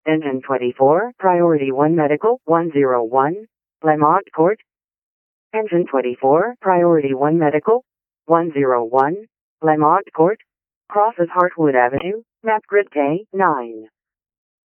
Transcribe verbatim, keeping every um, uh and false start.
Engine twenty-four, Priority one Medical, one oh one, Lamont Court. Engine twenty-four, Priority one Medical, one oh one, Lamont Court. Crosses Hartwood Avenue, Map Grid K, nine.